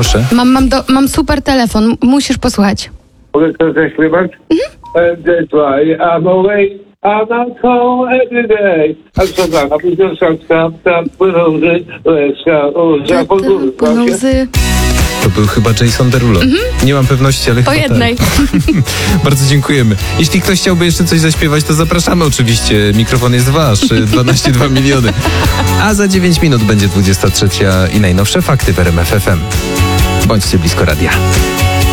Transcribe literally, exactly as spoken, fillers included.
proszę. Mam, mam, do, mam super telefon, musisz posłuchać. Mogę to zaśpiewać? And that's why I'm away, I'm not home every day. A co tam? A później sam tam, tam płyną łzy, łezka, łza po górze. Płyną łzy. To był chyba Jason Derulo. Nie mam pewności, ale Po chyba jednej. Tak. Bardzo dziękujemy. Jeśli ktoś chciałby jeszcze coś zaśpiewać, to zapraszamy oczywiście. Mikrofon jest wasz. dwanaście przecinek dwa miliony. A za dziewięć minut będzie dwudziesta trzecia i najnowsze fakty w R M F F M. Bądźcie blisko radia.